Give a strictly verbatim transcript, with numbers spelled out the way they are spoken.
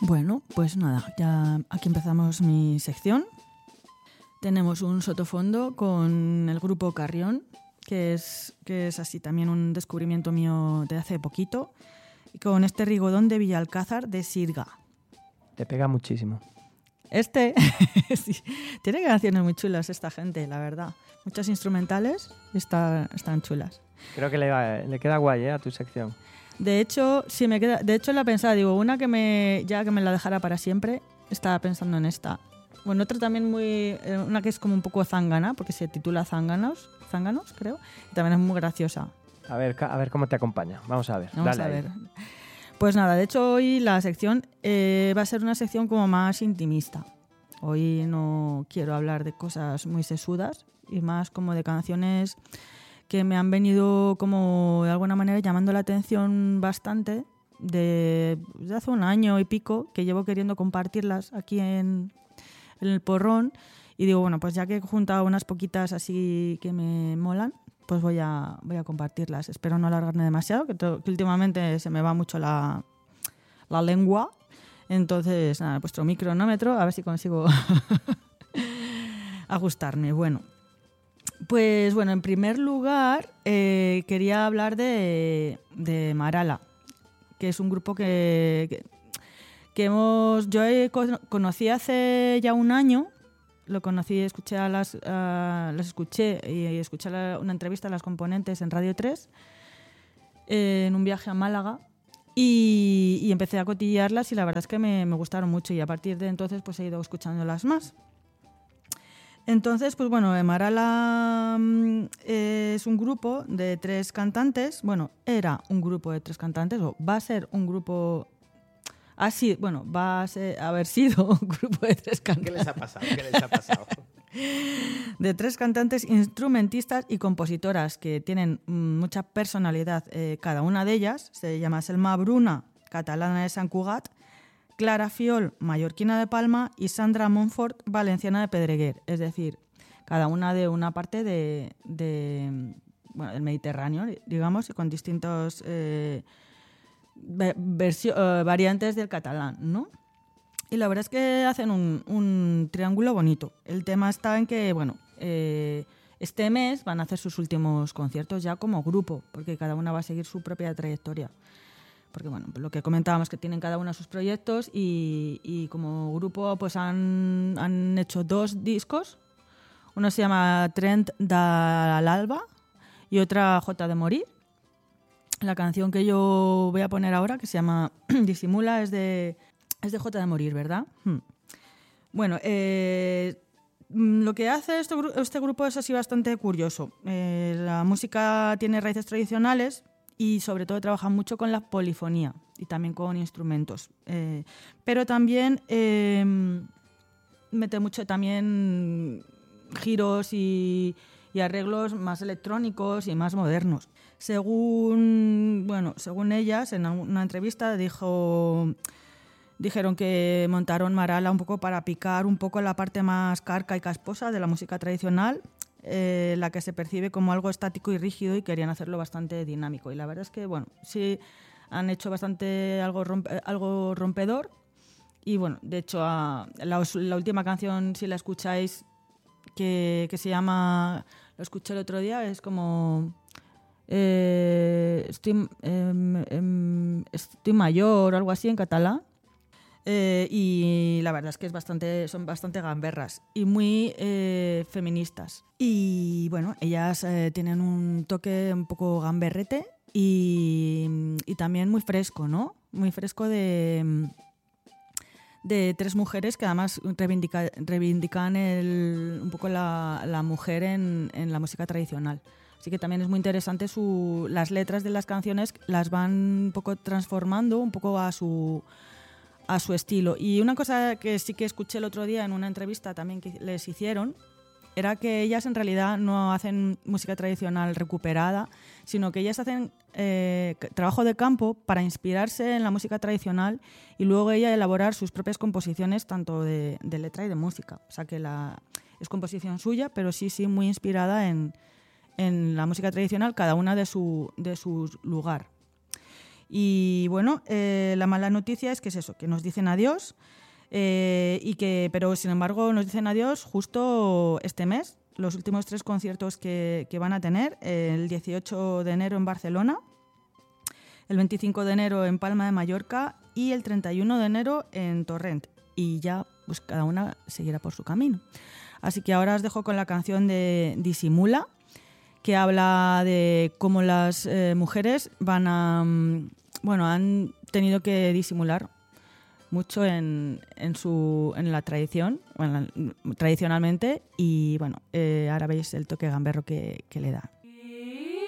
Bueno, pues nada, ya aquí empezamos mi sección. Tenemos un sotofondo con el grupo Carrión, que es, que es así también un descubrimiento mío de hace poquito, y con este Rigodón de Villalcázar de Sirga. Te pega muchísimo. Este sí, tiene canciones muy chulas esta gente, la verdad. Muchas instrumentales está, están chulas. Creo que le, va, le queda guay, ¿eh? A tu sección. De hecho, sí me queda. De hecho, la pensaba, digo, una que me ya que me la dejara para siempre, estaba pensando en esta. Bueno, otra también muy, una que es como un poco zángana, porque se titula Zánganos, Zánganos, creo, y también es muy graciosa. A ver, a ver cómo te acompaña. Vamos a ver. Vamos Dale a ahí. ver. Pues nada, de hecho hoy la sección eh, va a ser una sección como más intimista. Hoy no quiero hablar de cosas muy sesudas y más como de canciones que me han venido como de alguna manera llamando la atención bastante de, de hace un año y pico que llevo queriendo compartirlas aquí en, en el porrón y digo, bueno, pues ya que he juntado unas poquitas así que me molan, pues voy a, voy a compartirlas. Espero no alargarme demasiado, que, to, que últimamente se me va mucho la, la lengua. Entonces, nada, he puesto mi cronómetro, a ver si consigo ajustarme. Bueno, pues bueno, en primer lugar eh, quería hablar de, de Marala, que es un grupo que, que, que hemos, yo he, conocí hace ya un año. Lo conocí, escuché a las, uh, las escuché y escuché la, una entrevista a las componentes en Radio tres eh, en un viaje a Málaga y, y empecé a cotillearlas y la verdad es que me, me gustaron mucho y a partir de entonces pues he ido escuchándolas más. Entonces, pues bueno, Marala eh, es un grupo de tres cantantes, bueno, era un grupo de tres cantantes o va a ser un grupo... Ah, sí, bueno, va a, ser, a haber sido un grupo de tres cantantes. ¿Qué les ha pasado? ¿Qué les ha pasado? De tres cantantes, instrumentistas y compositoras que tienen mucha personalidad, eh, cada una de ellas. Se llama Selma Bruna, catalana de Sant Cugat, Clara Fiol, mallorquina de Palma, y Sandra Montfort, valenciana de Pedreguer. Es decir, cada una de una parte de, de bueno, del Mediterráneo, digamos, y con distintos... Eh, Versio, uh, variantes del catalán, ¿no? Y la verdad es que hacen un, un triángulo bonito. El tema está en que, bueno, eh, este mes van a hacer sus últimos conciertos ya como grupo, porque cada una va a seguir su propia trayectoria. Porque, bueno, lo que comentábamos, que tienen cada una sus proyectos y, y como grupo pues han, han hecho dos discos. Uno se llama Trent dal Alba y otra J de Morir. La canción que yo voy a poner ahora, que se llama Disimula, es de, es de J de Morir, ¿verdad? Hmm. Bueno, eh, lo que hace este, este grupo es así bastante curioso. Eh, la música tiene raíces tradicionales y sobre todo trabaja mucho con la polifonía y también con instrumentos. Eh, pero también eh, mete mucho también giros y, y arreglos más electrónicos y más modernos. Según, bueno, según ellas, en una entrevista dijo, dijeron que montaron Marala un poco para picar un poco la parte más carca y casposa de la música tradicional, eh, la que se percibe como algo estático y rígido, y querían hacerlo bastante dinámico. Y la verdad es que, bueno, sí han hecho bastante algo, rompe, algo rompedor. Y bueno, de hecho, a, la, la última canción, si la escucháis, que, que se llama, lo escuché el otro día, es como... Eh, estoy, eh, eh, estoy mayor o algo así en catalán, eh, y la verdad es que es bastante, son bastante gamberras y muy eh, feministas. Y bueno, ellas eh, tienen un toque un poco gamberrete y, y también muy fresco, ¿no? Muy fresco de, de tres mujeres que además reivindica, reivindican el, un poco la, la mujer en, en la música tradicional. Así que también es muy interesante su, las letras de las canciones, las van un poco transformando un poco a su, a su estilo. Y una cosa que sí que escuché el otro día en una entrevista también que les hicieron, era que ellas en realidad no hacen música tradicional recuperada, sino que ellas hacen eh, trabajo de campo para inspirarse en la música tradicional y luego ella elaborar sus propias composiciones, tanto de, de letra y de música. O sea que la, es composición suya, pero sí, sí, muy inspirada en... en la música tradicional, cada una de su, de su lugar. Y bueno, eh, la mala noticia es que es eso, que nos dicen adiós, eh, y que, pero sin embargo nos dicen adiós justo este mes, los últimos tres conciertos que, que van a tener, el dieciocho de enero en Barcelona, el veinticinco de enero en Palma de Mallorca y el treinta y uno de enero en Torrent. Y ya pues cada una seguirá por su camino. Así que ahora os dejo con la canción de Disimula, que habla de cómo las eh, mujeres van a, bueno, han tenido que disimular mucho en, en, su, en la tradición, bueno, tradicionalmente, y bueno, eh, ahora veis el toque gamberro que, que le da.